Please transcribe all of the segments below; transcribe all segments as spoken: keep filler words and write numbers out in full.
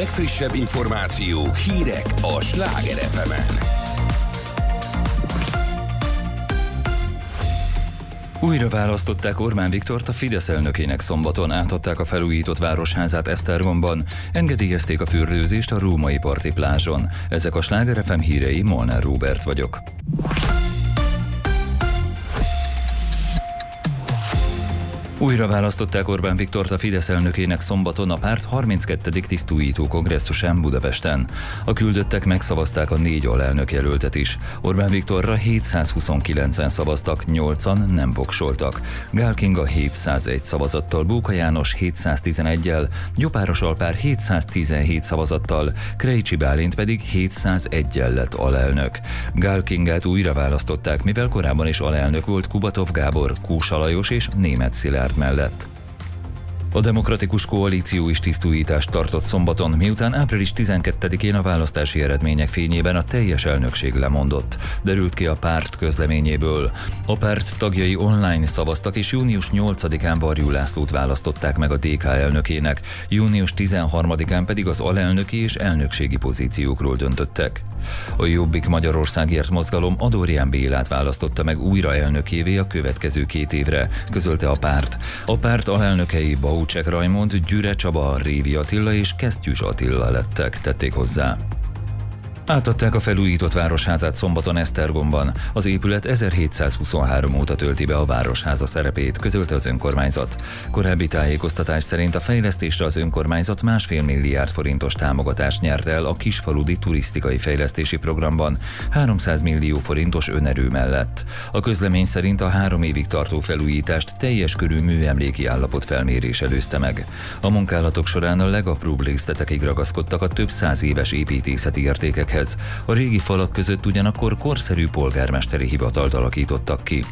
legfrissebb információk, hírek a Sláger ef emen. Újra választották Orbán Viktort a Fidesz elnökének szombaton, átadták a felújított városházát Esztergomban, engedélyezték a fürdőzést a római parti plázson. Ezek a Sláger ef em hírei, Molnár Róbert vagyok. Újra választották Orbán Viktort a Fidesz elnökének szombaton a párt harminckettedik tisztújító kongresszusán Budapesten. A küldöttek megszavazták a négy alelnök jelöltet is. Orbán Viktorra hétszázhuszonkilencen szavaztak, nyolcan nem voksoltak. Gál Kinga hétszázegy szavazattal, Bóka János hétszáztizeneggyel, Gyopáros Alpár hétszáztizenhét szavazattal, Krejcsi Bálint pedig hétszázegyel lett alelnök. Gál Kingát újra választották, mivel korábban is alelnök volt Kubatov Gábor, Kósa Lajos és Németh Szilárd mellett. A Demokratikus Koalíció is tisztújítást tartott szombaton, miután április tizenkettedikén a választási eredmények fényében a teljes elnökség lemondott, derült ki a párt közleményéből. A párt tagjai online szavaztak, és június nyolcadikán Varjú Lászlót választották meg a dé ká elnökének, június tizenharmadikán pedig az alelnöki és elnökségi pozíciókról döntöttek. A Jobbik Magyarországért mozgalom Adorján Bélát választotta meg újra elnökévé a következő két évre, közölte a párt. A párt alelnökei Baucsek Rajmond, Gyüre Csaba, Révi Attila és Kesztyűs Attila lettek, tették hozzá. Átadták a felújított városházát szombaton Esztergomban. Az épület ezerhétszázhuszonhárom óta tölti be a városháza szerepét, közölte az önkormányzat. Korábbi tájékoztatás szerint a fejlesztésre az önkormányzat másfél milliárd forintos támogatást nyert el a kisfaludi turisztikai fejlesztési programban háromszáz millió forintos önerő mellett. A közlemény szerint a három évig tartó felújítást teljes körű műemléki állapot felmérés előzte meg. A munkálatok során a legapróbb részletekig ragaszkodtak a több száz éves építészeti értékek. A régi falak között ugyanakkor korszerű polgármesteri hivatalt alakítottak ki.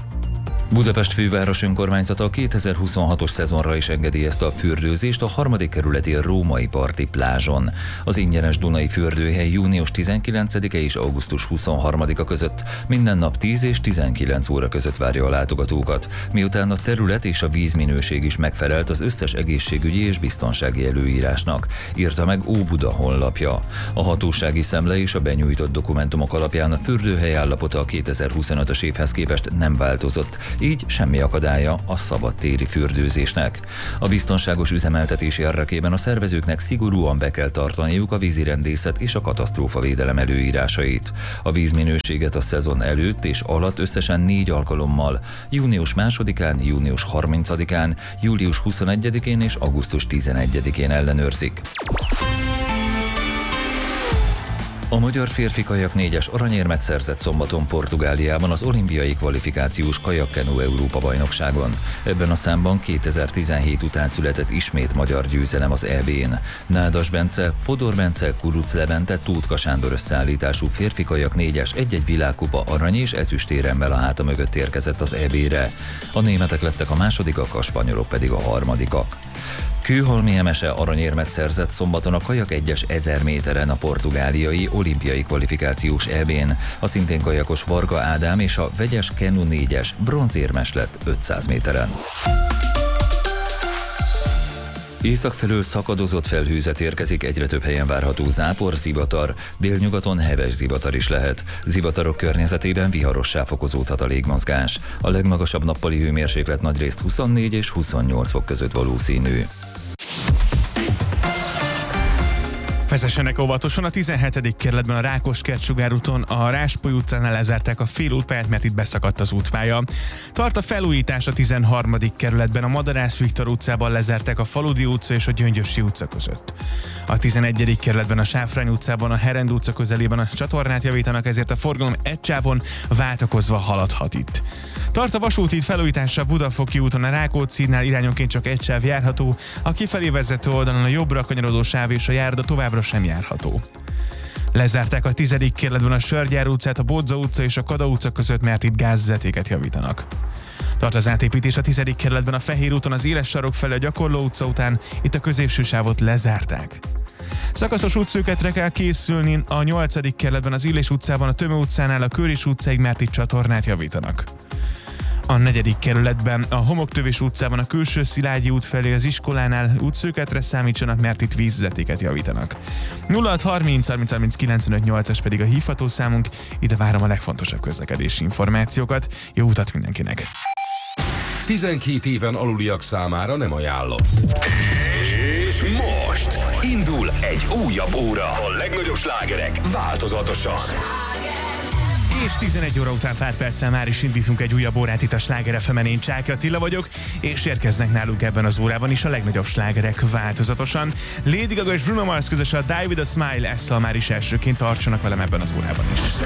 Budapest főváros önkormányzata a kétezer-huszonhatos szezonra is engedélyezte a fürdőzést a harmadik kerületi római parti plázson. Az ingyenes Dunai fürdőhely június tizenkilencedike és augusztus huszonharmadika között minden nap tíz és tizenkilenc óra között várja a látogatókat, miután a terület és a vízminőség is megfelelt az összes egészségügyi és biztonsági előírásnak, írta meg Óbuda honlapja. A hatósági szemle és a benyújtott dokumentumok alapján a fürdőhely állapota a kétezer-huszonötös évhez képest nem változott, így semmi akadálya a szabadtéri fürdőzésnek. A biztonságos üzemeltetés érdekében a szervezőknek szigorúan be kell tartaniuk a vízirendészet és a katasztrófavédelem előírásait. A vízminőséget a szezon előtt és alatt összesen négy alkalommal, június másodikán, június harmincadikán, július huszonegyedikén és augusztus tizenegyedikén ellenőrzik. A magyar férfi kajak négyes aranyérmet szerzett szombaton Portugáliában az olimpiai kvalifikációs kajakkenu Európa-bajnokságon. Ebben a számban kétezer-tizenhét után született ismét magyar győzelem az é bén. Nádas Bence, Fodor Bence, Kuruc Levente, Tótka Sándor összeállítású férfi kajak négyes egy-egy világkupa arany és ezüstéremmel a háta mögött érkezett az é bére. A németek lettek a másodikak, a spanyolok pedig a harmadikak. Kőhalmi Emese aranyérmet szerzett szombaton a kajak egyes ezer méteren a portugáliai olimpiai kvalifikációs é bén. A szintén kajakos Varga Ádám és a vegyes kenu négyes bronzérmes lett ötszáz méteren. Észak felől szakadozott felhőzet érkezik, egyre több helyen várható zápor, zivatar, délnyugaton heves zivatar is lehet. Zivatarok környezetében viharossá fokozódhat a légmozgás. A legmagasabb nappali hőmérséklet nagyrészt huszonnégy és huszonnyolc fok között valószínű. Vezessenek óvatosan, a tizenhetedik kerületben a Rákoskert sugárúton a Ráspoly utcánál lezárták a félútpályát, mert itt beszakadt az útpálya. Tart a felújítás a tizenharmadik kerületben, a Madarász Viktor utcában lezárták a Faludi utca és a Gyöngyösi utca között. A tizenegyedik kerületben a Sáfrány utcában a Herend utca közelében a csatornát javítanak, ezért a forgalom egy sávon váltakozva haladhat itt. Tart a vasúti felújítása Budafoki úton, a Rákóczínál irányonként csak egy sáv járható, a kifelé vezető oldalon a jobbra kanyarodó sáv és a járda továbbra sem járható. Lezárták a tizedik kerületben a Sörgyár utcát, a Bodza utca és a Kada utca között, mert itt gázvezetéket javítanak. Tart az átépítés a tizedik kerületben a Fehér úton az Éles sarok felé a Gyakorló utca után, itt a középső sávot lezárták. Szakaszos útszűketre kell készülni a nyolcadik kerületben az Illés utcában, a Tömő utcánál a Köris utcáig, mert itt csatornát javítanak. A negyedik kerületben, a Homoktövés utcában a Külső Szilágyi út felé az iskolánál útszűketre számítsanak, mert itt vízvezetéket javítanak. nulla hat harminc harminc harminc kilencvenöt nyolcas pedig a hívható számunk, ide várom a legfontosabb közlekedési információkat. Jó utat mindenkinek! tizenkét éven aluliak számára nem ajánlott. És most indul egy újabb óra. A legnagyobb slágerek változatosan. És tizenegy óra után pár perccel már is indítunk egy újabb órát itt a Sláger ef emen. Én Csáky Attila vagyok, és érkeznek nálunk ebben az órában is a legnagyobb slágerek változatosan. Lady Gaga és Bruno Mars közös a Die With A Smile, ezzel már is elsőként tartsanak velem ebben az órában is.